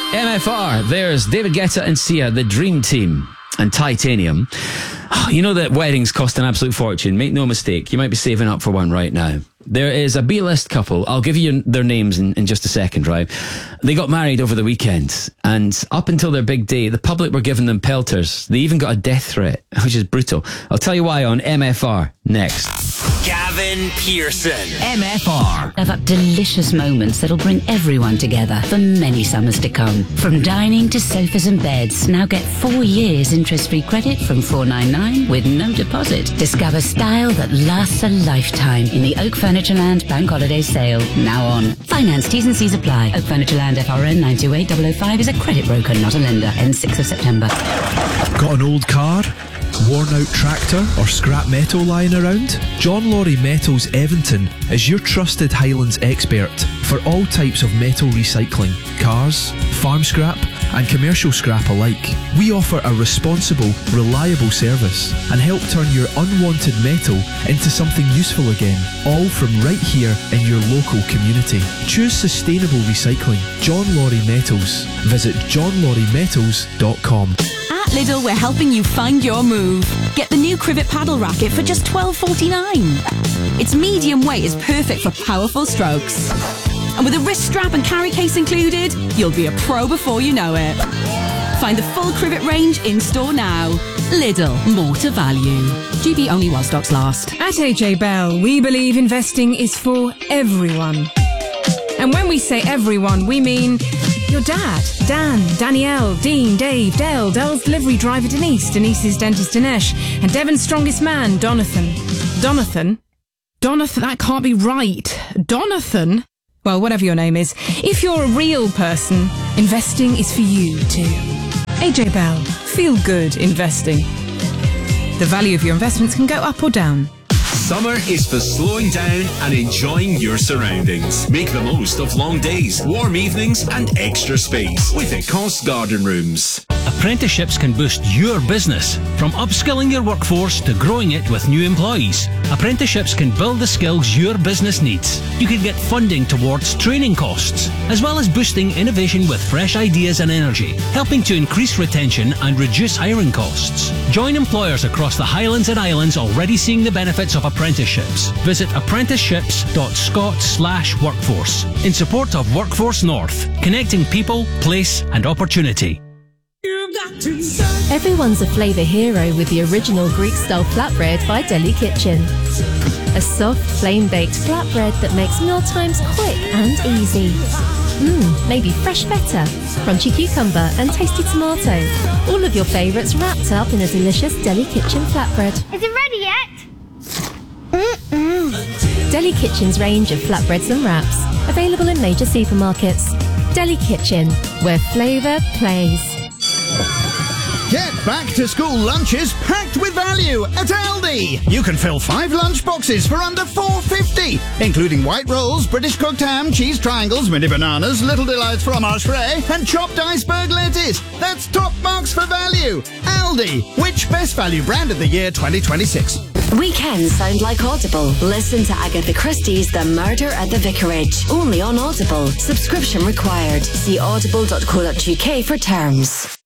MFR, there's David Guetta and Sia, the Dream Team, and Titanium. You know that weddings cost an absolute fortune. Make no mistake, you might be saving up for one right now. There is a B-list couple. I'll give you their names in just a second, right? They got married over the weekend, and up until their big day, the public were giving them pelters. They even got a death threat, which is brutal. I'll tell you why on MFR next. Gavin Pearson. MFR. Have up delicious moments that'll bring everyone together for many summers to come. From dining to sofas and beds, now get 4 years interest-free credit from $499 with no deposit. Discover style that lasts a lifetime in the Oak Furnitureland Bank Holiday Sale, now on. Finance T's and C's apply. Oak Furnitureland FRN 928005 is a credit broker, not a lender. Ends 6th of September. Got an old car? Worn out tractor or scrap metal lying around? John Laurie Metals Evington is your trusted Highlands expert for all types of metal recycling, cars, farm scrap and commercial scrap alike. We offer a responsible, reliable service and help turn your unwanted metal into something useful again, all from right here in your local community. Choose sustainable recycling. John Laurie Metals. Visit johnlauriemetals.com. At Lidl, we're helping you find your move. Get the new Crivet paddle racket for just $12.49. Its medium weight is perfect for powerful strokes. And with a wrist strap and carry case included, you'll be a pro before you know it. Find the full Crivet range in-store now. Lidl, more to value. GB only while stocks last. At AJ Bell, we believe investing is for everyone. And when we say everyone, we mean your dad, Dan, Danielle, Dean, Dave, Dale, Dell's delivery driver Denise, Denise's dentist Dinesh, and Devon's strongest man, Donathan. Donathan? That can't be right. Donathan? Well, whatever your name is, if you're a real person, investing is for you too. AJ Bell, feel good investing. The value of your investments can go up or down. Summer is for slowing down and enjoying your surroundings. Make the most of long days, warm evenings and extra space with Ecosse Garden Rooms. Apprenticeships can boost your business, from upskilling your workforce to growing it with new employees. Apprenticeships can build the skills your business needs. You can get funding towards training costs, as well as boosting innovation with fresh ideas and energy, helping to increase retention and reduce hiring costs. Join employers across the Highlands and Islands already seeing the benefits of apprenticeships. Visit apprenticeships.scot/workforce in support of Workforce North, connecting people, place and opportunity. Everyone's a flavour hero with the original Greek-style flatbread by Deli Kitchen. A soft, flame-baked flatbread that makes mealtimes quick and easy. Maybe fresh feta, crunchy cucumber and tasty tomato. All of your favourites wrapped up in a delicious Deli Kitchen flatbread. Is it ready yet? Deli Kitchen's range of flatbreads and wraps, available in major supermarkets. Deli Kitchen, where flavour plays. Get back to school lunches packed with value at Aldi. You can fill 5 lunch boxes for under $4.50, including white rolls, British cooked ham, cheese triangles, mini bananas, little delights fromage frais, and chopped iceberg lettuce. That's top marks for value. Aldi, which best value brand of the year 2026? Weekends sound like Audible. Listen to Agatha Christie's The Murder at the Vicarage, only on Audible. Subscription required. See audible.co.uk for terms.